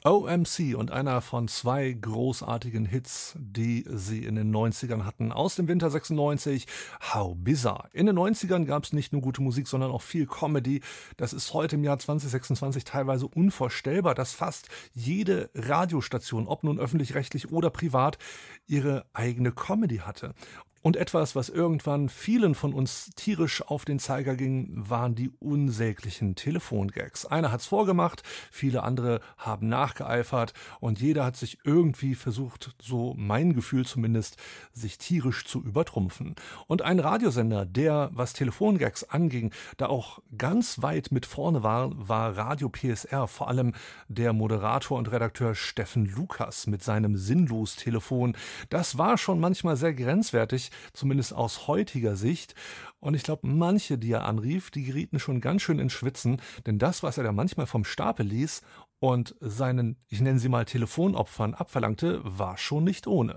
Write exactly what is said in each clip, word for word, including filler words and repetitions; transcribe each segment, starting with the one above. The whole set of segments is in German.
O M C und einer von zwei großartigen Hits, die sie in den neunzigern hatten. Aus dem Winter sechsundneunzig, How Bizarre. In den neunzigern gab es nicht nur gute Musik, sondern auch viel Comedy. Das ist heute im Jahr zwanzig sechsundzwanzig teilweise unvorstellbar, dass fast jede Radiostation, ob nun öffentlich-rechtlich oder privat, ihre eigene Comedy hatte. Und etwas, was irgendwann vielen von uns tierisch auf den Zeiger ging, waren die unsäglichen Telefongags. Einer hat's vorgemacht, viele andere haben nachgeeifert und jeder hat sich irgendwie versucht, so mein Gefühl zumindest, sich tierisch zu übertrumpfen. Und ein Radiosender, der, was Telefongags anging, da auch ganz weit mit vorne war, war Radio P S R, vor allem der Moderator und Redakteur Steffen Lukas mit seinem Sinnlos-Telefon. Das war schon manchmal sehr grenzwertig, zumindest aus heutiger Sicht. Und ich glaube, manche, die er anrief, die gerieten schon ganz schön ins Schwitzen, denn das, was er da manchmal vom Stapel ließ und seinen, ich nenne sie mal Telefonopfern abverlangte, war schon nicht ohne.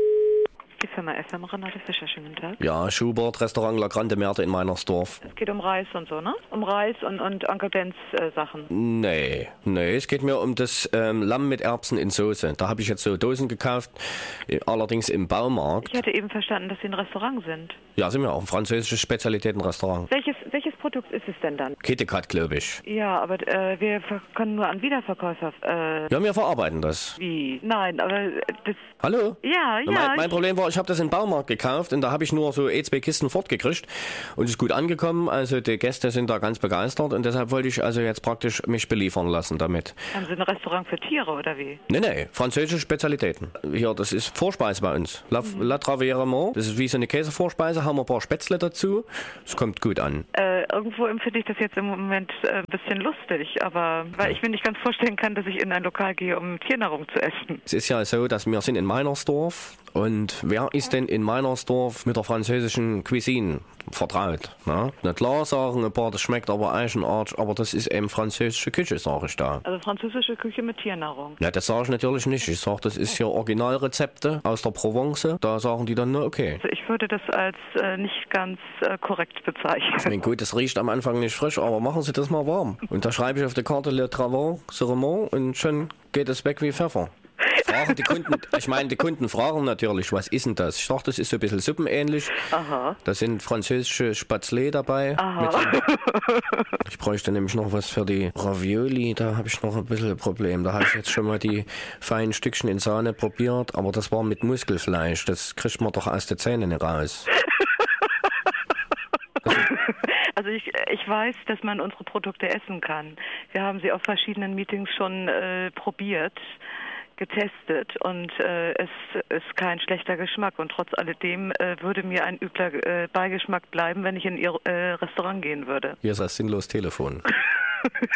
Die Firma F M, Renate Fischer, schönen Tag. Ja, Schubert, Restaurant La Grande Merte in Meinersdorf. Es geht um Reis und so, ne? Um Reis und, und Onkel Bens äh, Sachen. Nee, nee, es geht mir um das ähm, Lamm mit Erbsen in Soße. Da habe ich jetzt so Dosen gekauft, allerdings im Baumarkt. Ich hatte eben verstanden, dass Sie ein Restaurant sind. Ja, sind wir auch, ein französisches Spezialitätenrestaurant. Welches, welches Produkt ist es denn dann? KitKat, glaube ich. Ja, aber äh, wir können nur an Wiederverkäufer... Äh, ja, wir verarbeiten das. Wie? Nein, aber das... Hallo? Ja, ja. Mein, mein ich Problem war, ich habe das im Baumarkt gekauft und da habe ich nur so eh zwei Kisten fortgekriegt und es ist gut angekommen. Also die Gäste sind da ganz begeistert und deshalb wollte ich also jetzt praktisch mich beliefern lassen damit. Haben Sie ein Restaurant für Tiere oder wie? Nee, nee, französische Spezialitäten. Hier, das ist Vorspeise bei uns. La, mhm. La Travierement, das ist wie so eine Käsevorspeise, haben wir ein paar Spätzle dazu. Es kommt gut an. Äh, irgendwo empfinde ich das jetzt im Moment äh, ein bisschen lustig, aber weil ich mir nicht ganz vorstellen kann, dass ich in ein Lokal gehe, um Tiernahrung zu essen. Es ist ja so, dass wir sind in Meinersdorf und wer ist denn in Meinersdorf mit der französischen Cuisine vertraut? Ne? Na klar sagen ein paar, das schmeckt aber Eichenart, aber das ist eben französische Küche, sage ich da. Also französische Küche mit Tiernahrung? Ja, das sage ich natürlich nicht. Ich sage, das ist hier Originalrezepte aus der Provence. Da sagen die dann, na okay. Also ich würde das als äh, nicht ganz äh, korrekt bezeichnen. Ich meine, gut, das riecht am Anfang nicht frisch, aber machen Sie das mal warm. Und da schreibe ich auf der Karte Le Travierement und schon geht es weg wie Pfeffer. Fragen die Kunden, ich meine, die Kunden fragen natürlich, was ist denn das? Ich sage, das ist so ein bisschen suppenähnlich. Aha. Da sind französische Spätzle dabei. Aha. So, ich bräuchte nämlich noch was für die Ravioli, da habe ich noch ein bisschen ein Problem. Da habe ich jetzt schon mal die feinen Stückchen in Sahne probiert, aber das war mit Muskelfleisch. Das kriegt man doch aus den Zähnen nicht raus. Also ich, ich weiß, dass man unsere Produkte essen kann. Wir haben sie auf verschiedenen Meetings schon äh, probiert, getestet und äh, es ist kein schlechter Geschmack. Und trotz alledem äh, würde mir ein übler äh, Beigeschmack bleiben, wenn ich in Ihr äh, Restaurant gehen würde. Hier ist das sinnlos Telefon.